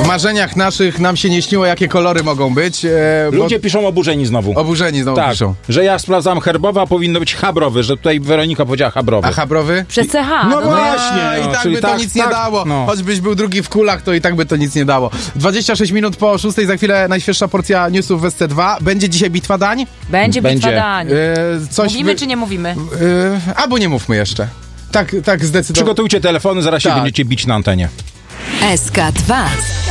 W marzeniach naszych nam się nie śniło, jakie kolory mogą być. Ludzie piszą oburzeni znowu. Oburzeni znowu Tak, piszą. że ja sprawdzam herbowa, a powinno być habrowy, że tutaj Weronika powiedziała habrowy. A habrowy? Przez CH. No właśnie, I tak czyli by to nic nie dało. no. Choćbyś był drugi w kulach, to i tak by to nic nie dało. 26 minut po 6, za chwilę najświeższa porcja newsów w SC2. Będzie dzisiaj bitwa dań? Będzie bitwa dań. Mówimy czy nie mówimy? Albo nie mówmy jeszcze. Tak zdecydowanie. Przygotujcie telefony, zaraz się Tak. będziecie bić na antenie. SK2